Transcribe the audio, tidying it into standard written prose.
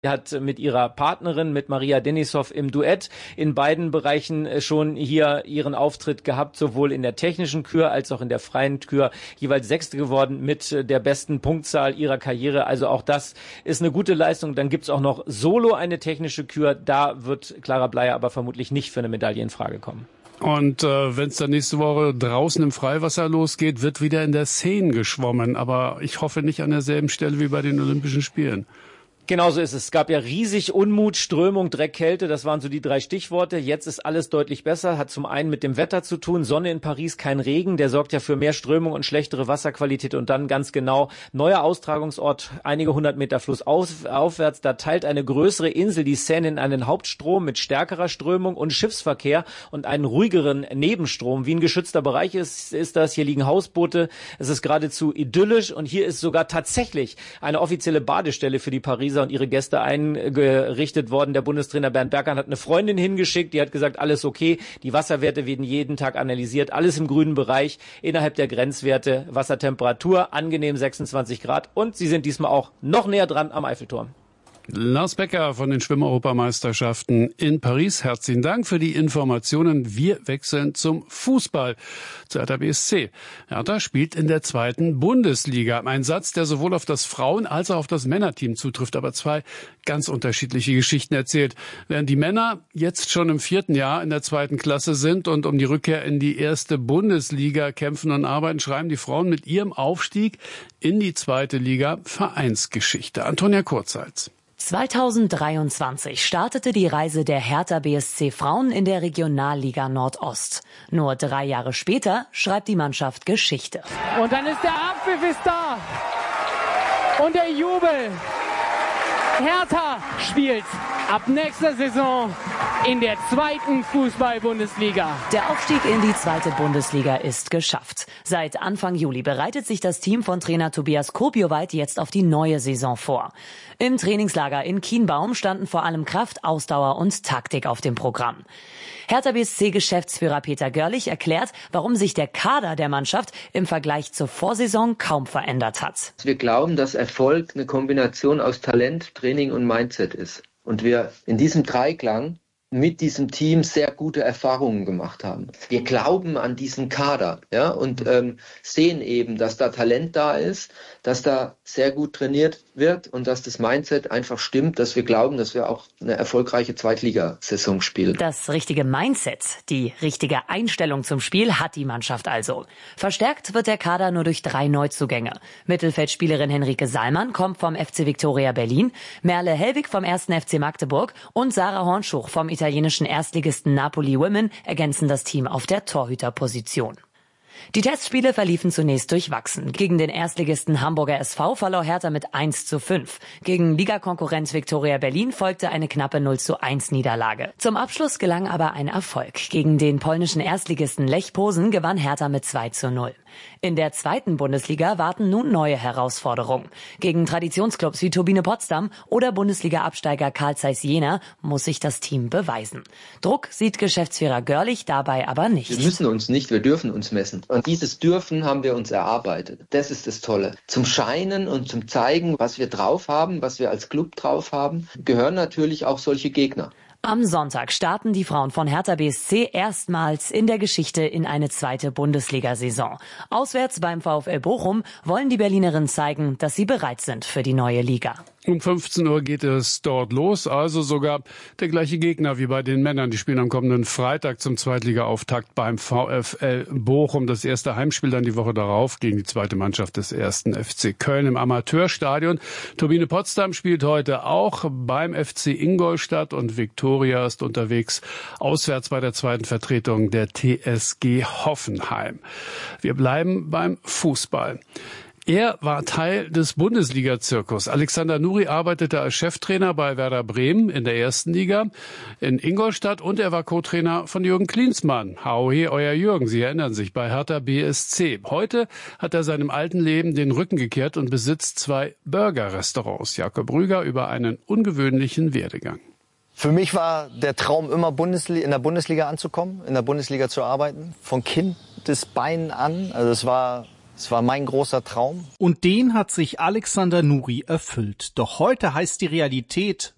hat mit ihrer Partnerin, mit Maria Denisov im Duett in beiden Bereichen schon hier ihren Auftritt gehabt, sowohl in der technischen Kür als auch in der freien Kür, jeweils Sechste geworden mit der besten Punktzahl ihrer Karriere. Also auch das ist eine gute Leistung. Dann gibt's auch noch solo eine technische Kür. Da wird Clara Bleier aber vermutlich nicht für eine Medaille in Frage kommen. Und wenn es dann nächste Woche draußen im Freiwasser losgeht, wird wieder in der Seine geschwommen. Aber ich hoffe nicht an derselben Stelle wie bei den Olympischen Spielen. Genauso ist es. Es gab ja riesig Unmut, Strömung, Dreck, Kälte. Das waren so die 3 Stichworte. Jetzt ist alles deutlich besser. Hat zum einen mit dem Wetter zu tun. Sonne in Paris, kein Regen. Der sorgt ja für mehr Strömung und schlechtere Wasserqualität. Und dann ganz genau neuer Austragungsort, einige 100 Meter flussaufwärts. Da teilt eine größere Insel die Seine in einen Hauptstrom mit stärkerer Strömung und Schiffsverkehr und einen ruhigeren Nebenstrom. Wie ein geschützter Bereich ist das. Hier liegen Hausboote. Es ist geradezu idyllisch. Und hier ist sogar tatsächlich eine offizielle Badestelle für die Pariser und ihre Gäste eingerichtet worden. Der Bundestrainer Bernd Berghahn hat eine Freundin hingeschickt, die hat gesagt, alles okay, die Wasserwerte werden jeden Tag analysiert, alles im grünen Bereich, innerhalb der Grenzwerte, Wassertemperatur, angenehm 26 Grad und sie sind diesmal auch noch näher dran am Eiffelturm. Lars Becker von den Schwimmeuropameisterschaften in Paris. Herzlichen Dank für die Informationen. Wir wechseln zum Fußball, zu Hertha BSC. Hertha spielt in der 2. Bundesliga. Ein Satz, der sowohl auf das Frauen- als auch auf das Männerteam zutrifft, aber 2 ganz unterschiedliche Geschichten erzählt. Während die Männer jetzt schon im 4. Jahr in der 2. Klasse sind und um die Rückkehr in die 1. Bundesliga kämpfen und arbeiten, schreiben die Frauen mit ihrem Aufstieg in die 2. Liga Vereinsgeschichte. Antonia Kurzhals. 2023 startete die Reise der Hertha BSC Frauen in der Regionalliga Nordost. Nur 3 Jahre später schreibt die Mannschaft Geschichte. Und dann ist der Abpfiff ist da. Und der Jubel. Hertha spielt ab nächster Saison in der 2. Fußball-Bundesliga. Der Aufstieg in die 2. Bundesliga ist geschafft. Seit Anfang Juli bereitet sich das Team von Trainer Tobias Kopioweit jetzt auf die neue Saison vor. Im Trainingslager in Kienbaum standen vor allem Kraft, Ausdauer und Taktik auf dem Programm. Hertha BSC-Geschäftsführer Peter Görlich erklärt, warum sich der Kader der Mannschaft im Vergleich zur Vorsaison kaum verändert hat. Wir glauben, dass Erfolg eine Kombination aus Talent, Training und Mindset ist. Und wir in diesem Dreiklang mit diesem Team sehr gute Erfahrungen gemacht haben. Wir glauben an diesen Kader, ja, und sehen eben, dass da Talent da ist, dass da sehr gut trainiert wird und dass das Mindset einfach stimmt, dass wir glauben, dass wir auch eine erfolgreiche Zweitligasaison spielen. Das richtige Mindset, die richtige Einstellung zum Spiel hat die Mannschaft also. Verstärkt wird der Kader nur durch 3 Neuzugänge. Mittelfeldspielerin Henrike Sallmann kommt vom FC Viktoria Berlin, Merle Hellwig vom 1. FC Magdeburg und Sarah Hornschuch vom italienischen Erstligisten Napoli Women ergänzen das Team auf der Torhüterposition. Die Testspiele verliefen zunächst durchwachsen. Gegen den Erstligisten Hamburger SV verlor Hertha mit 1:5. Gegen Ligakonkurrenz Viktoria Berlin folgte eine knappe 0:1 Niederlage. Zum Abschluss gelang aber ein Erfolg. Gegen den polnischen Erstligisten Lech Posen gewann Hertha mit 2:0. In der 2. Bundesliga warten nun neue Herausforderungen. Gegen Traditionsclubs wie Turbine Potsdam oder Bundesliga-Absteiger Carl Zeiss Jena muss sich das Team beweisen. Druck sieht Geschäftsführer Görlich dabei aber nicht. Wir müssen uns nicht, wir dürfen uns messen. Und dieses Dürfen haben wir uns erarbeitet. Das ist das Tolle. Zum Scheinen und zum Zeigen, was wir drauf haben, was wir als Club drauf haben, gehören natürlich auch solche Gegner. Am Sonntag starten die Frauen von Hertha BSC erstmals in der Geschichte in eine 2. Bundesliga-Saison. Auswärts beim VfL Bochum wollen die Berlinerinnen zeigen, dass sie bereit sind für die neue Liga. Um 15 Uhr geht es dort los, also sogar der gleiche Gegner wie bei den Männern. Die spielen am kommenden Freitag zum Zweitliga-Auftakt beim VfL Bochum. Das erste Heimspiel dann die Woche darauf gegen die zweite Mannschaft des 1. FC Köln im Amateurstadion. Turbine Potsdam spielt heute auch beim FC Ingolstadt und Viktoria ist unterwegs auswärts bei der zweiten Vertretung der TSG Hoffenheim. Wir bleiben beim Fußball. Er war Teil des Bundesliga-Zirkus. Alexander Nuri arbeitete als Cheftrainer bei Werder Bremen in der 1. Liga in Ingolstadt und er war Co-Trainer von Jürgen Klinsmann. Hauhe, euer Jürgen, Sie erinnern sich, bei Hertha BSC. Heute hat er seinem alten Leben den Rücken gekehrt und besitzt 2 Burger-Restaurants. Jakob Rüger über einen ungewöhnlichen Werdegang. Für mich war der Traum immer in der Bundesliga anzukommen, in der Bundesliga zu arbeiten. Von Kindesbeinen an, also es war mein großer Traum. Und den hat sich Alexander Nuri erfüllt. Doch heute heißt die Realität